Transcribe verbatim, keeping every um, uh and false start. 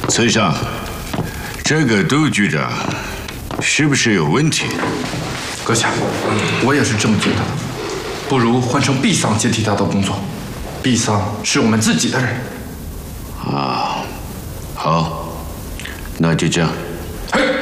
崔尚，这个杜局长是不是有问题？ 阁下，我也是这么觉得的。不如换成毕桑接替他的工作。毕桑是我们自己的人。 啊，好，那就这样。